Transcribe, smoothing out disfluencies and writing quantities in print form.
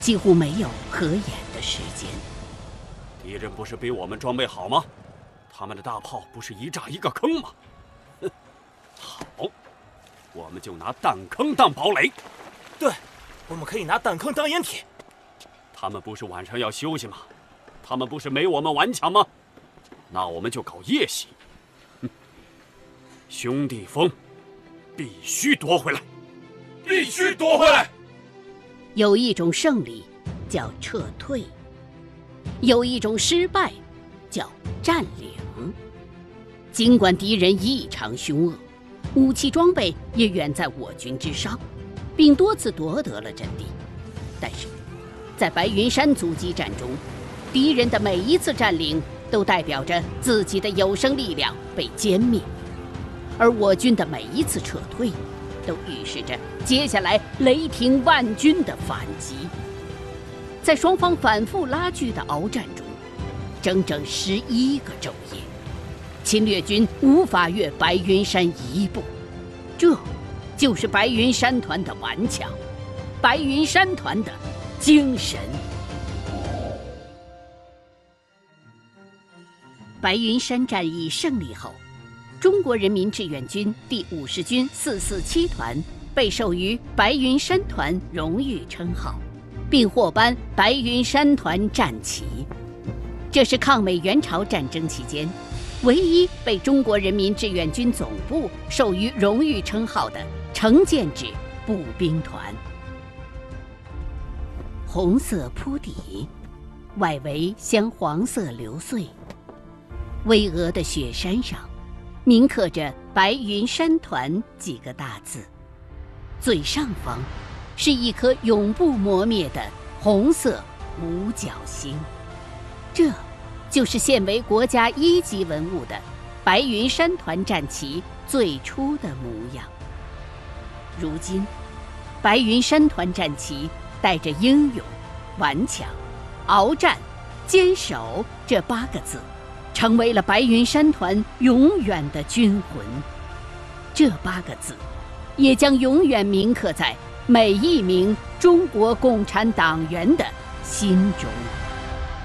几乎没有合眼的时间。 敌人不是比我们装备好吗？他们的大炮不是一炸一个坑吗？哼，好，我们就拿弹坑当堡垒。 对，我们可以拿弹坑当掩体。 他们不是晚上要休息吗？他们不是没我们顽强吗？那我们就搞夜袭。兄弟峰必须夺回来， 必须夺回来。 有一种胜利叫撤退，有一种失败叫占领。尽管敌人异常凶恶，武器装备也远在我军之上，并多次夺得了阵地，但是在白云山阻击战中，敌人的每一次占领都代表着自己的有生力量被歼灭，而我军的每一次撤退都预示着接下来雷霆万钧的反击。在双方反复拉锯的鏖战中，整整11个昼夜，侵略军无法越白云山一步。这就是白云山团的顽强，白云山团的精神。白云山战役胜利后，中国人民志愿军第50军447团被授予白云山团荣誉称号，并获颁白云山团战旗。这是抗美援朝战争期间唯一被中国人民志愿军总部授予荣誉称号的成建制步兵团。红色铺底，外围镶黄色流穗，巍峨的雪山上铭刻着白云山团几个大字，最上方是一颗永不磨灭的红色五角星。这就是现为国家1级文物的白云山团战旗最初的模样。如今，白云山团战旗带着英勇、顽强、鏖战、坚守这8个字，成为了白云山团永远的军魂。这8个字，也将永远铭刻在每一名中国共产党员的心中。